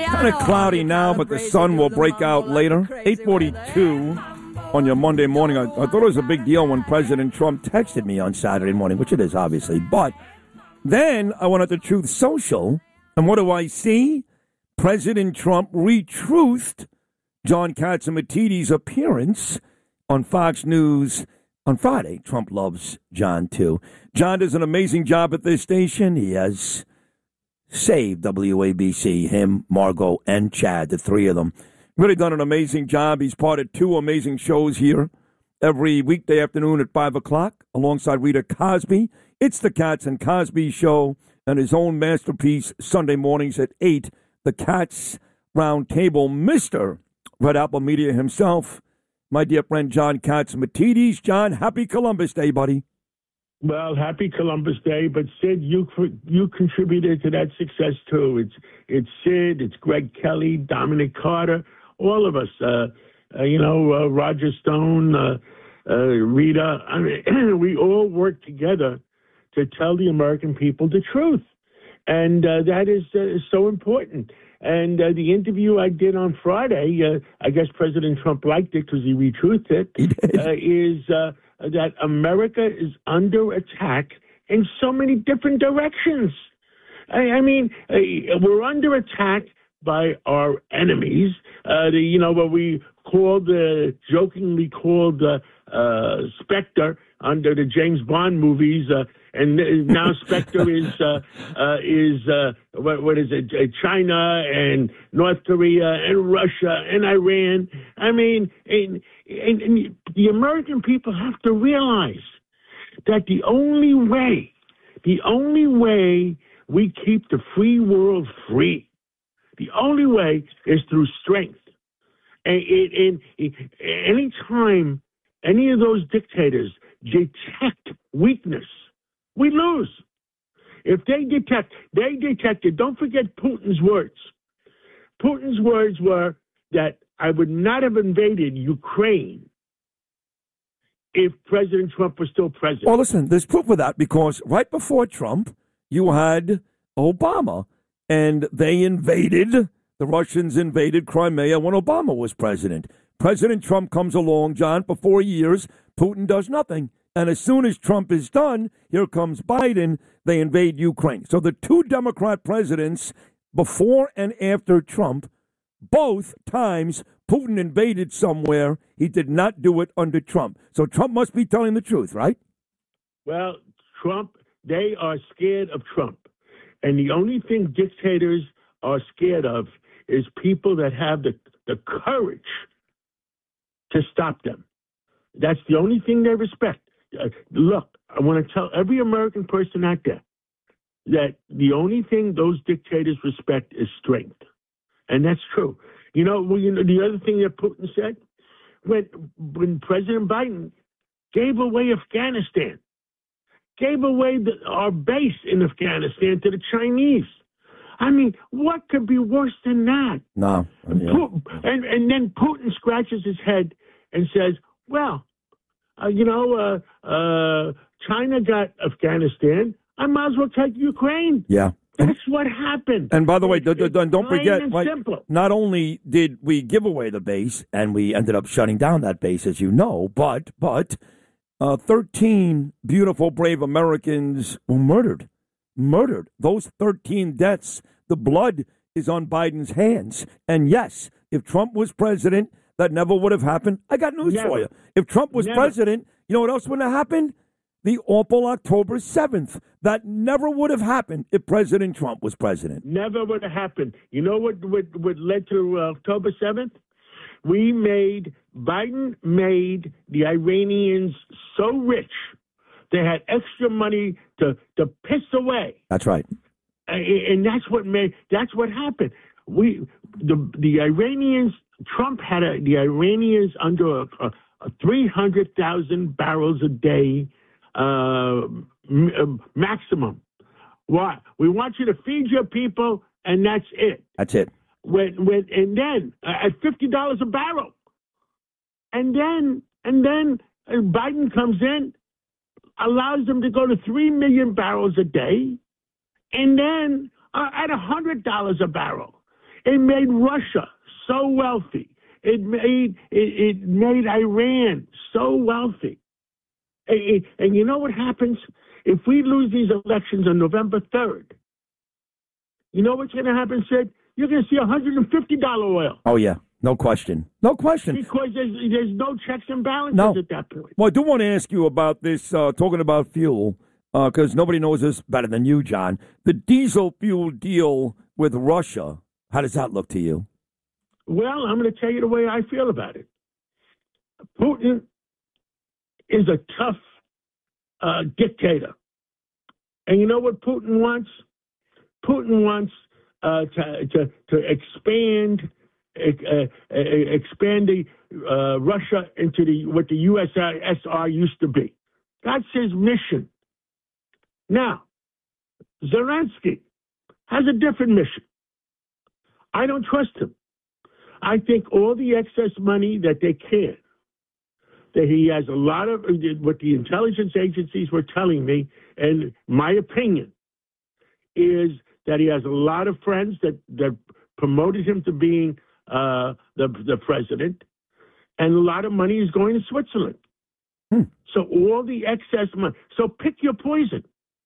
Kind of cloudy now, but the sun will break out later. 8:42 on your Monday morning. I thought it was a big deal when President Trump texted me on Saturday morning, which it is, obviously. But then I went out to Truth Social, and what do I see? President Trump retruthed John Catsimatidis' appearance on Fox News on Friday. Trump loves John, too. John does an amazing job at this station. He has saved WABC, him, Margot, and Chad, the three of them. Really done an amazing job. He's part of two amazing shows here every weekday afternoon at 5 o'clock alongside Rita Cosby. It's the Cats and Cosby Show, and his own masterpiece Sunday mornings at 8, the Cats Round Table. Mr. Red Apple Media himself, my dear friend John Catsimatidis. John, happy Columbus Day, buddy. Well, happy Columbus Day, but Sid, you contributed to that success too. It's Sid, it's Greg Kelly, Dominic Carter, all of us. Roger Stone, Rita. I mean, we all work together to tell the American people the truth, and that is so important. And the interview I did on Friday, I guess President Trump liked it because he retruthed it. He did. Is that America is under attack in so many different directions. I mean, we're under attack by our enemies. What we jokingly called Spectre under the James Bond movies, and now Spectre is what is it? China and North Korea and Russia and Iran. I mean, and the American people have to realize that the only way we keep the free world free, the only way is through strength. And any time any of those dictators detect weakness, we lose. If they detected, don't forget Putin's words. Putin's words were that I would not have invaded Ukraine if President Trump was still president. Well, listen, there's proof of that because right before Trump, you had Obama, and the Russians invaded Crimea when Obama was president. President Trump comes along, John, for 4 years. Putin does nothing. And as soon as Trump is done, here comes Biden. They invade Ukraine. So the two Democrat presidents before and after Trump, both times Putin invaded somewhere. He did not do it under Trump. So Trump must be telling the truth, right? Well, they are scared of Trump. And the only thing dictators are scared of is people that have the courage to stop them. That's the only thing they respect. Look, I want to tell every American person out there that the only thing those dictators respect is strength. And that's true. The other thing that Putin said, when President Biden gave away Afghanistan, gave away our base in Afghanistan to the Chinese. I mean, what could be worse than that? No. Yeah. And then Putin scratches his head and says, well, China got Afghanistan. I might as well take Ukraine. Yeah. That's what happened. And by the way, don't forget, right, simple. Not only did we give away the base, and we ended up shutting down that base, as you know, but 13 beautiful, brave Americans were murdered. Those 13 deaths, the blood is on Biden's hands. And yes, if Trump was president, that never would have happened. I got news for you. If Trump was president, you know what else wouldn't have happened? The awful October 7th. That never would have happened if President Trump was president. Never would have happened. You know what led to October 7th? Biden made the Iranians so rich, they had extra money to piss away. That's right. And that's what happened. The Iranians, Trump had the Iranians under a 300,000 barrels a day maximum. Why? We want you to feed your people, and that's it. That's it. And then at $50 a barrel, and then Biden comes in, allows them to go to 3 million barrels a day, and then at $100 a barrel. It made Russia so wealthy. It made Iran so wealthy. And you know what happens? If we lose these elections on November 3rd, you know what's going to happen, Sid? You're going to see $150 oil. Oh, yeah. No question. No question. Because there's no checks and balances at that point. Well, I do want to ask you about this, talking about fuel, because nobody knows this better than you, John. The diesel fuel deal with Russia, how does that look to you? Well, I'm going to tell you the way I feel about it. Putin is a tough dictator. And you know what Putin wants? Putin wants to expand the Russia into what the USSR used to be. That's his mission. Now, Zelensky has a different mission. I don't trust him. I think all the excess money that they can, that he has a lot of, what the intelligence agencies were telling me, and my opinion is that he has a lot of friends that promoted him to being the president, and a lot of money is going to Switzerland. So all the excess money. So pick your poison.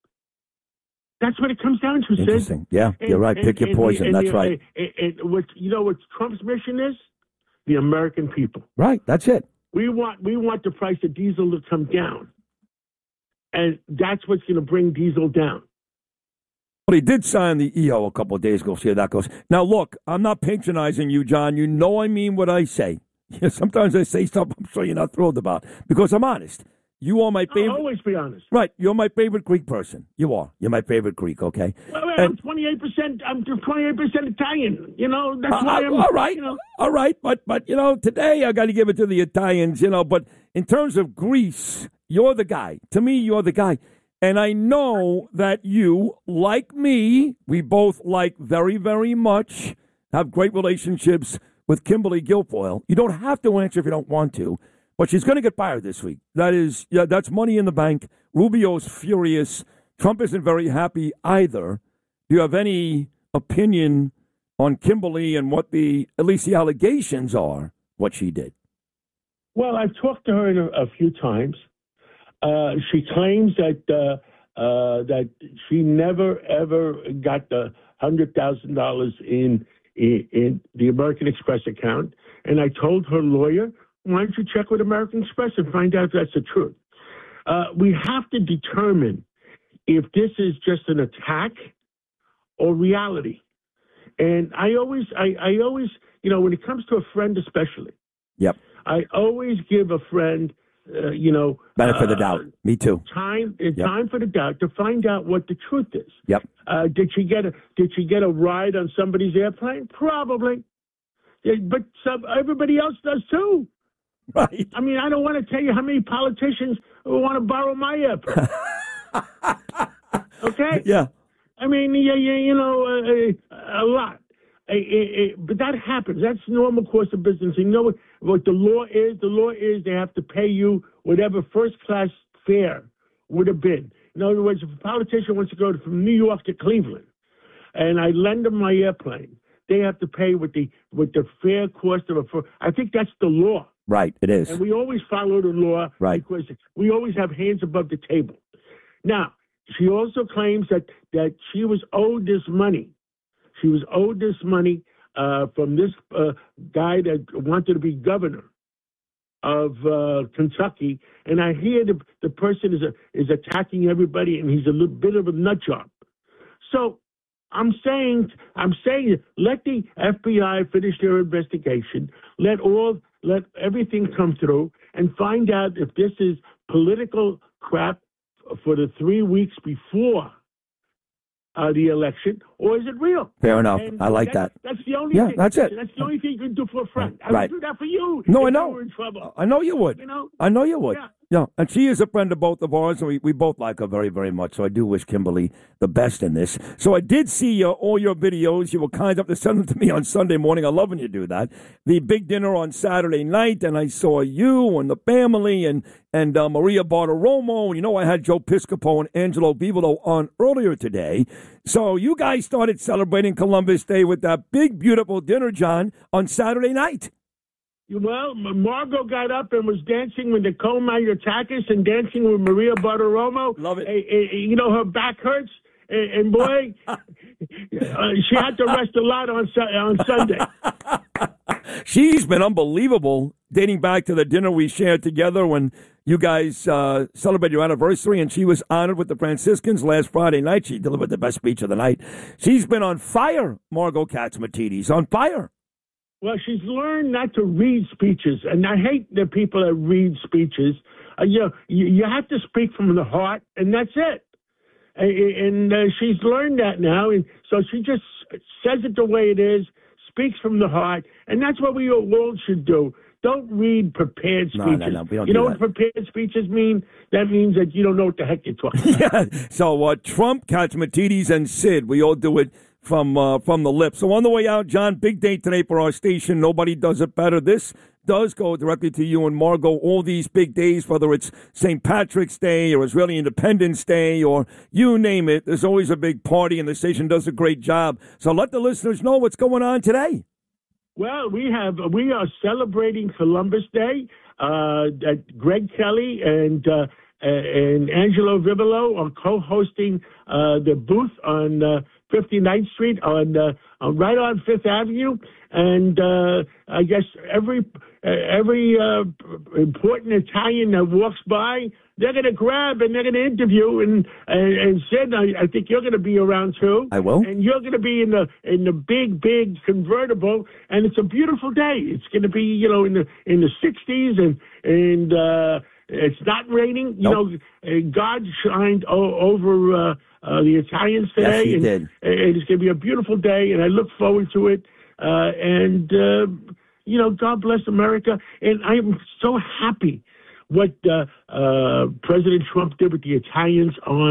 That's what it comes down to, Sid. Interesting. Yeah, you're right. Pick your poison. That's right. What Trump's mission is? The American people. Right. That's it. We want the price of diesel to come down, and that's what's going to bring diesel down. Well, he did sign the EO a couple of days ago. See how that goes. Now, look, I'm not patronizing you, John. You know I mean what I say. Sometimes I say stuff I'm sure you're not thrilled about because I'm honest. You are my favorite. I'll always be honest. Right. You're my favorite Greek person. You are. You're my favorite Greek, okay? Well, I'm 28%. I'm 28% Italian. You know, that's why I'm. All right. You know. All right. But today I got to give it to the Italians, But in terms of Greece, you're the guy. To me, you're the guy. And I know that you, like me, we both like very, very much, have great relationships with Kimberly Guilfoyle. You don't have to answer if you don't want to. But she's going to get fired this week. That's money in the bank. Rubio's furious. Trump isn't very happy either. Do you have any opinion on Kimberly and what at least the allegations are, what she did? Well, I've talked to her a few times. She claims that she never ever got the $100,000 in the American Express account, and I told her lawyer, why don't you check with American Express and find out if that's the truth? We have to determine if this is just an attack or reality. And I always, when it comes to a friend especially, yep, I always give a friend, benefit of the doubt. Me too. Time for the doubt to find out what the truth is. Yep. Did she get a ride on somebody's airplane? Probably. But everybody else does too. Right. I mean, I don't want to tell you how many politicians want to borrow my airplane. Okay? Yeah. I mean, a lot. But that happens. That's normal course of business. You know what the law is? The law is they have to pay you whatever first-class fare would have been. In other words, if a politician wants to go from New York to Cleveland, and I lend them my airplane, they have to pay with the fair cost of I think that's the law. Right, it is. And we always follow the law, right, because we always have hands above the table. Now, she also claims that she was owed this money. She was owed this money from this guy that wanted to be governor of Kentucky. And I hear the person is attacking everybody, and he's a little bit of a nut job. So I'm saying, let the FBI finish their investigation. Let everything come through and find out if this is political crap for the 3 weeks before the election, or is it real? Fair enough. I like that. That's the only thing. That's it. That's the only thing you can do for a friend. I right. would do that for you. No, if I know. You were in trouble. I know you would. I know you would. Yeah. Yeah, and she is a friend of both of ours, and we both like her very, very much. So I do wish Kimberly the best in this. So I did see all your videos. You were kind enough to send them to me on Sunday morning. I love when you do that. The big dinner on Saturday night, and I saw you and the family and Maria Bartiromo. You know, I had Joe Piscopo and Angelo Vivolo on earlier today. So you guys started celebrating Columbus Day with that big, beautiful dinner, John, on Saturday night. Well, Margot got up and was dancing with Nicole Maliotakis and dancing with Maria Bartiromo. Love it. You know, her back hurts. And boy, she had to rest a lot on Sunday. She's been unbelievable, dating back to the dinner we shared together when you guys celebrated your anniversary, and she was honored with the Franciscans last Friday night. She delivered the best speech of the night. She's been on fire, Margot Catsimatidis, on fire. Well, she's learned not to read speeches, and I hate the people that read speeches. You have to speak from the heart, and that's it. And she's learned that now, and so she just says it the way it is, speaks from the heart, and that's what we all should do. Don't read prepared speeches. No, we don't you do know that. what prepared speeches mean? That means that you don't know what the heck you're talking about. Yeah. So Trump, Catsimatidis, and Sid, we all do it from the lips. So on the way out, John, big day today for our station. Nobody does it better. This does go directly to you and Margot. All these big days, whether it's St. Patrick's Day or Israeli Independence Day or you name it, there's always a big party, and the station does a great job. So let the listeners know what's going on today. Well, we are celebrating Columbus Day. Greg Kelly and Angelo Vivolo are co-hosting the booth on 59th Street on right on Fifth Avenue, and I guess every important Italian that walks by, they're going to grab and they're going to interview. And Sid, I think you're going to be around too. I will. And you're going to be in the big convertible, and it's a beautiful day. It's going to be in the 60s, and it's not raining. Nope. God shined over the Italians today. Yes, he did. And it's going to be a beautiful day, and I look forward to it. God bless America. And I'm so happy what President Trump did with the Italians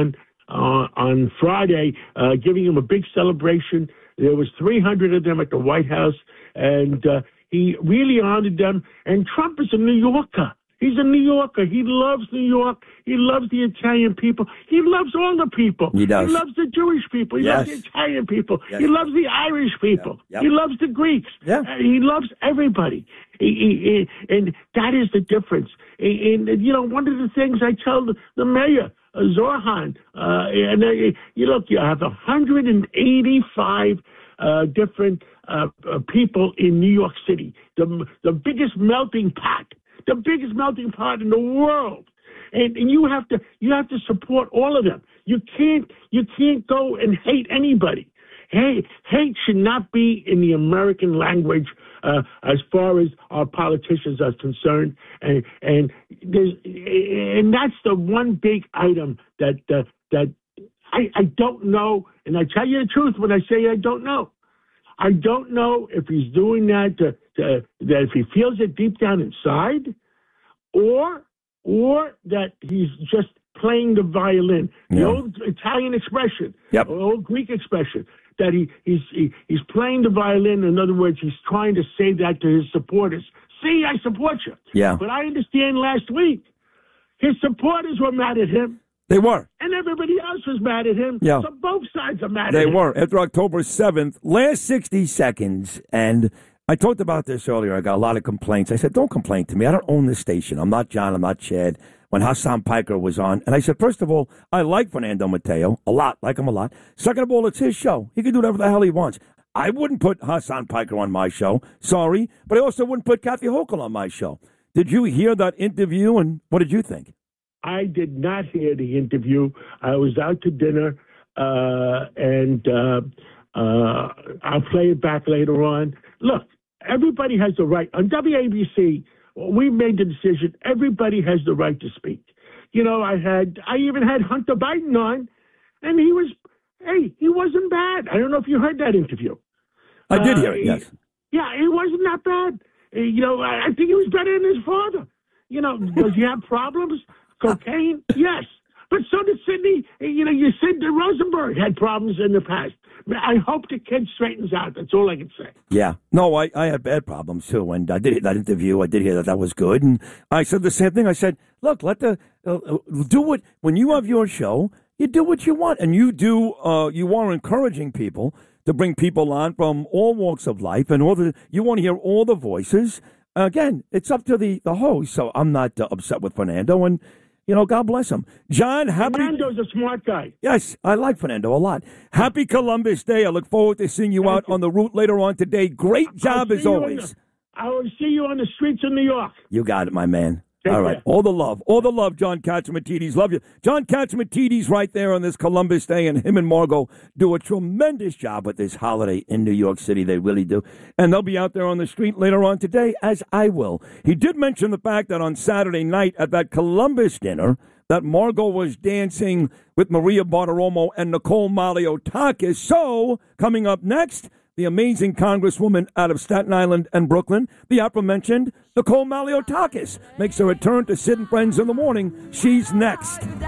on Friday, giving them a big celebration. There was 300 of them at the White House, and he really honored them. And Trump is a New Yorker. He's a New Yorker. He loves New York. He loves the Italian people. He loves all the people. He does. He loves the Jewish people. He loves the Italian people. Yes. He loves the Irish people. Yep. He loves the Greeks. Yeah. He loves everybody. And that is the difference. And one of the things I tell the mayor, Zorhan, you have 185 different people in New York City, the biggest melting pot. The biggest melting pot in the world, and you have to support all of them. You can't go and hate anybody. Hate should not be in the American language as far as our politicians are concerned, and that's the one big item that I don't know, and I tell you the truth when I say I don't know. I don't know if he's doing that that if he feels it deep down inside, or that he's just playing the violin. The old Italian expression, the old Greek expression, that he's playing the violin. In other words, he's trying to say that to his supporters. See, I support you. Yeah. But I understand last week his supporters were mad at him. They were. And everybody else was mad at him. Yeah. So both sides are mad at They him. were. After October 7th, last 60 seconds, and I talked about this earlier. I got a lot of complaints. I said, don't complain to me. I don't own this station. I'm not John. I'm not Chad. When Hassan Piker was on. And I said, first of all, I like Fernando Mateo a lot. Like him a lot. Second of all, it's his show. He can do whatever the hell he wants. I wouldn't put Hassan Piker on my show. Sorry. But I also wouldn't put Kathy Hochul on my show. Did you hear that interview, and what did you think? I did not hear the interview. I was out to dinner, and I'll play it back later on. Look, everybody has the right. On WABC, we made the decision. Everybody has the right to speak. I even had Hunter Biden on, and he wasn't bad. I don't know if you heard that interview. I did hear it, yes. Yeah, it wasn't that bad. I think he was better than his father. Does he have problems? Cocaine? Yes. But so did Sidney. You said that Rosenberg had problems in the past. I hope the kid straightens out. That's all I can say. Yeah. No, I had bad problems, too. And I did that interview. I did hear that was good. And I said the same thing. I said, look, do it. When you have your show, you do what you want. And you are encouraging people to bring people on from all walks of life. And you want to hear all the voices. Again, it's up to the host. So I'm not upset with Fernando. And God bless him. John, Fernando's a smart guy. Yes, I like Fernando a lot. Happy Columbus Day. I look forward to seeing you out on the route later on today. Great job as always. I will see you on the streets of New York. You got it, my man. All right. Care. All the love, John Catsimatidis. Love you. John Catsimatidis right there on this Columbus Day, and him and Margot do a tremendous job with this holiday in New York City. They really do. And they'll be out there on the street later on today, as I will. He did mention the fact that on Saturday night at that Columbus dinner, that Margot was dancing with Maria Bartiromo and Nicole Maliotakis. So, coming up next, the amazing Congresswoman out of Staten Island and Brooklyn, the aforementioned Nicole Maliotakis, makes her return to Sid and Friends in the Morning. She's next.